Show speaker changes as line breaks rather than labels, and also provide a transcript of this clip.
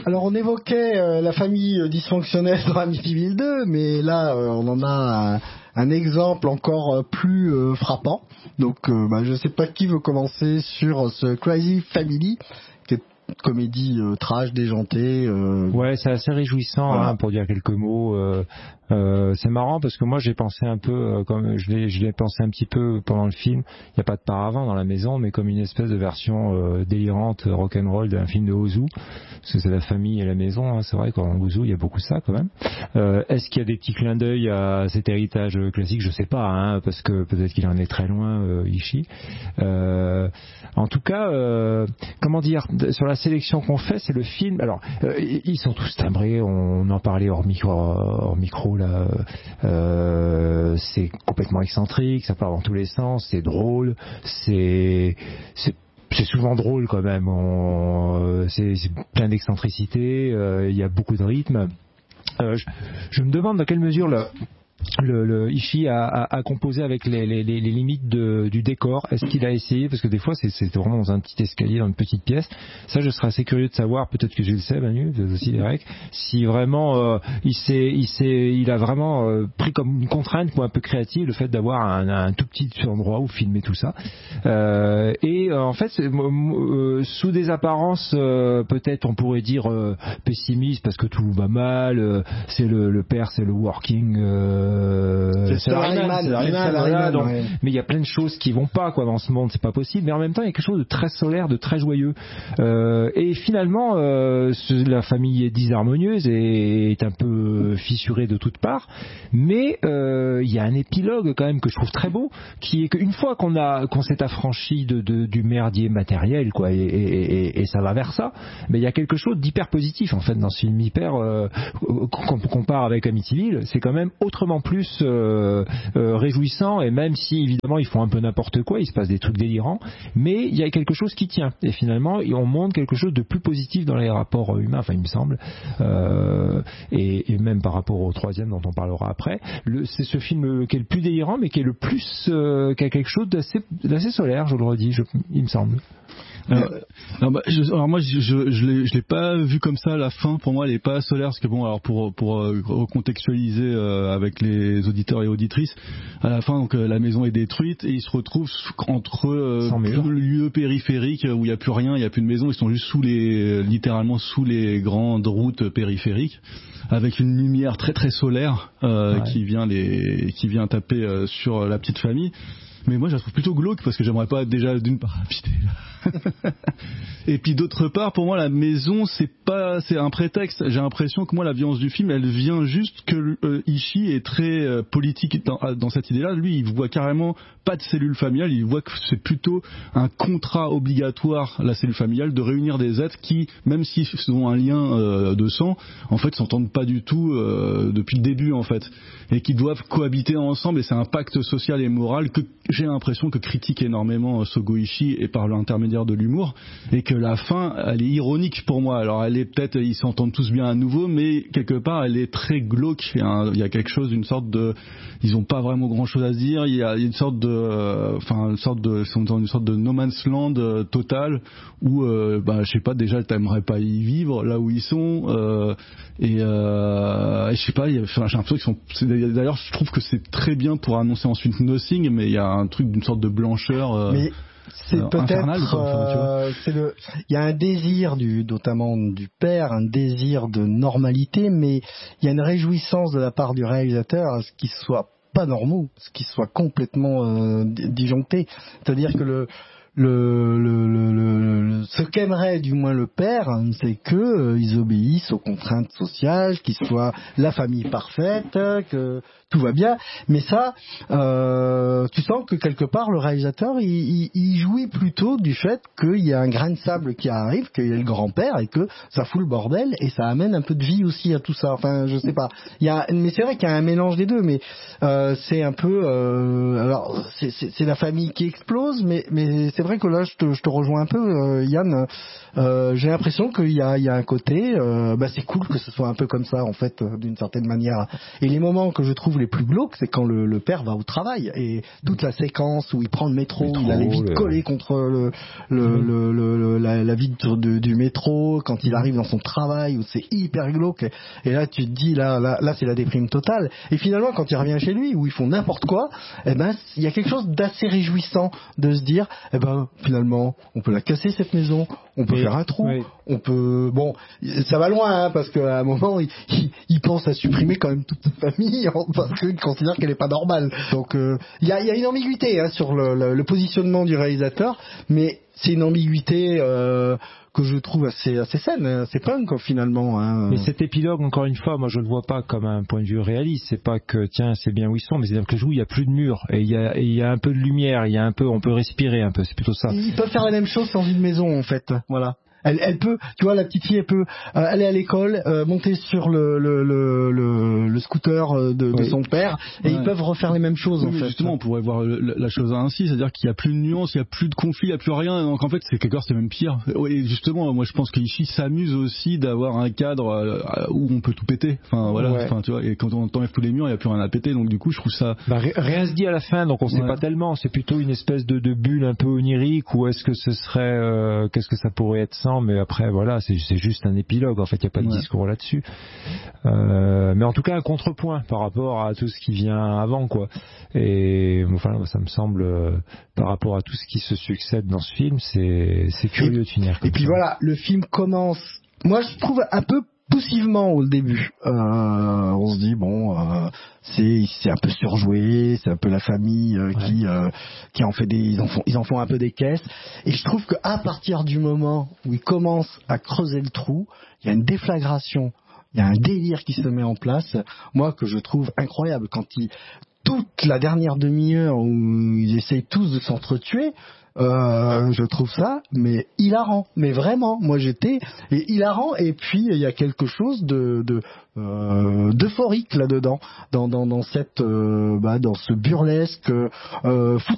Alors on évoquait la famille dysfonctionnelle dans Amityville 2, mais là on en a un exemple encore plus frappant. Donc je sais pas qui veut commencer sur ce Crazy Family, qui est une comédie trash déjantée.
Ouais, c'est assez réjouissant, voilà. Pour dire quelques mots. C'est marrant parce que moi j'ai pensé un peu comme je l'ai pensé un petit peu pendant le film. Il n'y a pas de paravent dans la maison, mais comme une espèce de version délirante rock'n'roll d'un film de Ozu, parce que c'est la famille et la maison. Hein, c'est vrai qu'en Ozu il y a beaucoup ça quand même. Est-ce qu'il y a des petits clins d'œil à cet héritage classique? Je sais pas, hein, parce que peut-être qu'il en est très loin, Ishii. En tout cas, comment dire, sur la sélection qu'on fait, c'est le film. Alors ils sont tous timbrés. On en parlait hors micro. Là, c'est complètement excentrique, ça part dans tous les sens, c'est drôle, c'est souvent drôle quand même, c'est plein d'excentricité, il y a beaucoup de rythme. Je me demande dans quelle mesure le Ishii a composé avec les limites du décor. Est-ce qu'il a essayé, parce que des fois c'est vraiment dans un petit escalier, dans une petite pièce. Ça, je serais assez curieux de savoir, peut-être que je le sais, Manu, aussi Derek, si vraiment il a vraiment pris comme une contrainte un peu créative le fait d'avoir un tout petit endroit où filmer tout ça. En fait, sous des apparences peut-être on pourrait dire pessimistes, parce que tout va mal, c'est le père, c'est le working. C'est Salaryman, ouais. Mais il y a plein de choses qui vont pas dans ce monde, c'est pas possible. Mais en même temps, il y a quelque chose de très solaire, de très joyeux. Et finalement, la famille est disharmonieuse et est un peu fissurée de toutes parts. Mais il y a un épilogue quand même que je trouve très beau, qui est qu'une fois qu'on s'est affranchi du merdier matériel, et ça va vers ça, mais il y a quelque chose d'hyper positif en fait dans ce film, hyper qu'on compare avec Amityville, c'est quand même autrement plus réjouissant, et même si évidemment ils font un peu n'importe quoi, il se passe des trucs délirants, mais il y a quelque chose qui tient, et finalement on montre quelque chose de plus positif dans les rapports humains, enfin il me semble, et même par rapport au troisième dont on parlera après. C'est ce film qui est le plus délirant, mais qui est le plus qui a quelque chose d'assez solaire, je le redis, il me semble.
Alors moi je l'ai pas vu comme ça. La fin pour moi elle est pas solaire, parce que bon, alors pour recontextualiser avec les auditeurs et auditrices, à la fin donc la maison est détruite et ils se retrouvent entre le lieu périphérique où il y a plus rien, il y a plus de maison, ils sont juste littéralement sous les grandes routes périphériques, avec une lumière très très solaire qui vient taper sur la petite famille. Mais moi je la trouve plutôt glauque, parce que j'aimerais pas déjà d'une part habiter là. Et puis d'autre part, pour moi la maison c'est un prétexte. J'ai l'impression que moi la violence du film elle vient juste que Ishii est très politique dans cette idée là. Lui il voit carrément pas de cellule familiale, il voit que c'est plutôt un contrat obligatoire, la cellule familiale, de réunir des êtres qui, même s'ils ont un lien de sang, en fait s'entendent pas du tout depuis le début en fait, et qui doivent cohabiter ensemble, et c'est un pacte social et moral que j'ai l'impression que critique énormément Sogo Ishii, et par l'intermédiaire de l'humour, et que la fin elle est ironique pour moi. Alors elle est peut-être, ils s'entendent tous bien à nouveau, mais quelque part elle est très glauque. Il y a quelque chose d'une sorte de, ils ont pas vraiment grand chose à se dire, il y a une sorte de sont dans une sorte de no man's land total, où je sais pas, déjà t'aimerais pas y vivre là où ils sont, et je sais pas, j'ai l'impression qu'ils sont, d'ailleurs je trouve que c'est très bien pour annoncer ensuite Nothing, mais il y a un truc d'une sorte de blancheur
mais c'est
infernale,
il y a un désir notamment du père, un désir de normalité, mais il y a une réjouissance de la part du réalisateur à ce qu'ils soient pas normaux, ce qu'ils soient complètement disjonctés. C'est-à-dire que ce qu'aimerait du moins le père, c'est que ils obéissent aux contraintes sociales, qu'ils soient la famille parfaite, que tout va bien. Mais ça, tu sens que quelque part le réalisateur il jouit plutôt du fait qu'il y a un grain de sable qui arrive, qu'il y a le grand-père, et que ça fout le bordel, et ça amène un peu de vie aussi à tout ça. Enfin, je sais pas. Mais c'est vrai qu'il y a un mélange des deux, mais c'est un peu alors c'est la famille qui explose, mais c'est vrai que là, je te rejoins un peu, Yann. J'ai l'impression qu'il y a un côté, c'est cool que ce soit un peu comme ça, en fait, d'une certaine manière. Et les moments que je trouve les plus glauques, c'est quand le père va au travail et toute la séquence où il prend le métro, il a les vitres collées contre la vitre du métro, quand il arrive dans son travail, où c'est hyper glauque. Et là, tu te dis, là, c'est la déprime totale. Et finalement, quand il revient chez lui, où ils font n'importe quoi, il y a quelque chose d'assez réjouissant de se dire, finalement, on peut la casser cette maison, on peut faire un trou, on peut, ça va loin, hein, parce qu'à un moment, il pense à supprimer quand même toute sa famille, parce qu'il considère qu'elle est pas normale. Donc, il y a une ambiguïté, hein, sur le positionnement du réalisateur, mais c'est une ambiguïté que je trouve assez saine, assez punk finalement. Hein.
Mais cet épilogue, encore une fois, moi je ne le vois pas comme un point de vue réaliste. C'est pas que tiens c'est bien où ils sont, mais c'est-à-dire que il y a plus de murs et il y a un peu de lumière, il y a un peu, on peut respirer un peu. C'est plutôt ça.
Ils peuvent faire la même chose dans une maison en fait. Voilà. Elle peut, tu vois, la petite fille, elle peut aller à l'école, monter sur le scooter de son père, et ils peuvent refaire les mêmes choses, en fait.
Justement, on pourrait voir la chose ainsi, c'est-à-dire qu'il n'y a plus de nuances, il n'y a plus de conflit, il n'y a plus rien, donc en fait, c'est quelque part, c'est même pire. Et justement, moi, je pense qu'Ishii s'amuse aussi d'avoir un cadre où on peut tout péter. Enfin, voilà, tu vois, et quand on t'enlève tous les murs, il n'y a plus rien à péter, donc du coup, je trouve ça...
rien se dit à la fin, donc on sait pas tellement, c'est plutôt une espèce de bulle un peu onirique, ou est-ce que ce serait, qu'est-ce que ça pourrait être sans, mais après voilà, c'est juste un épilogue, en fait il n'y a pas de discours là-dessus, mais en tout cas un contrepoint par rapport à tout ce qui vient avant, quoi. Et enfin ça me semble, par rapport à tout ce qui se succède dans ce film, c'est curieux de finir comme ça.
Et puis voilà, le film commence, moi je trouve un peu poussivement au début. On se dit c'est un peu surjoué, c'est un peu la famille qui en fait ils en font un peu des caisses. Et je trouve qu'à partir du moment où ils commencent à creuser le trou, il y a une déflagration, il y a un délire qui se met en place, moi que je trouve incroyable, quand toute la dernière demi-heure où ils essayent tous de s'entretuer. Je trouve ça mais hilarant, mais vraiment moi j'étais hilarant, et puis il y a quelque chose d'euphorique là-dedans dans cette dans ce burlesque